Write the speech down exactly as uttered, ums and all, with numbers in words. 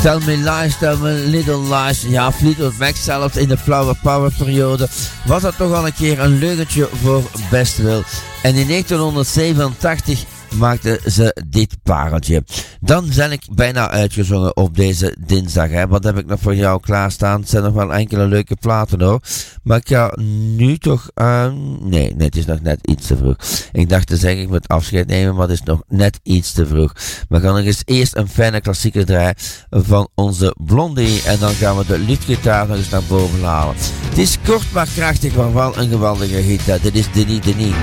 Tell Me Lies, Tell Me Little Lies. Ja, Fleetwood Mac zelfs in de Flower Power periode was dat toch al een keer een leugentje voor best wel. En in negentienhonderdzevenentachtig maakte ze dit pareltje. Dan ben ik bijna uitgezongen op deze dinsdag. Hè. Wat heb ik nog voor jou klaarstaan? Het zijn nog wel enkele leuke platen hoor. Maar ik ga nu toch... Uh, nee, nee, het is nog net iets te vroeg. Ik dacht te zeggen, ik moet afscheid nemen, maar het is nog net iets te vroeg. We gaan nog eens eerst een fijne klassieker draaien van onze Blondie. En dan gaan we de luchtgitaar nog eens naar boven halen. Het is kort maar krachtig, maar wel een geweldige hit. Hè. Dit is Denis Denis.